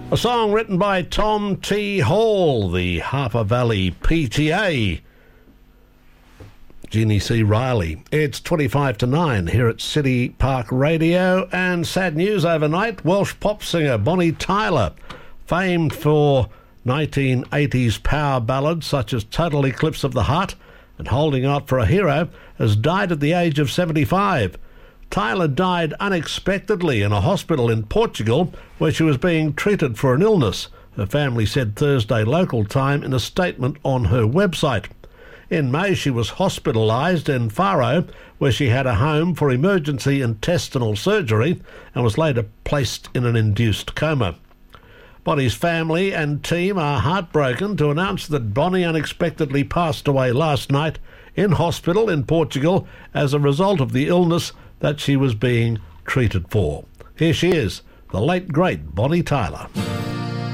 A song written by Tom T. Hall, the Harper Valley PTA. Jeannie C. Riley. It's 25 to 9 here at City Park Radio, and sad news overnight. Welsh pop singer Bonnie Tyler, famed for 1980s power ballads such as Total Eclipse of the Heart and Holding Out for a Hero, has died at the age of 75. Tyler died unexpectedly in a hospital in Portugal where she was being treated for an illness, her family said Thursday local time in a statement on her website. In May, she was hospitalised in Faro, where she had a home for emergency intestinal surgery and was later placed in an induced coma. Bonnie's family and team are heartbroken to announce that Bonnie unexpectedly passed away last night in hospital in Portugal as a result of the illness that she was being treated for. Here she is, the late, great Bonnie Tyler.